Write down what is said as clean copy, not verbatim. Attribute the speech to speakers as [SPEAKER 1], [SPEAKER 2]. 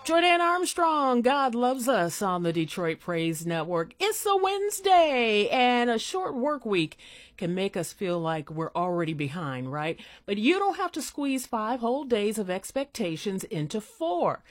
[SPEAKER 1] Jordan Armstrong, God Loves Us on the Detroit Praise Network. It's a Wednesday, and a short work week can make us feel like we're already behind, right? But you don't have to squeeze 5 whole days of expectations into 4.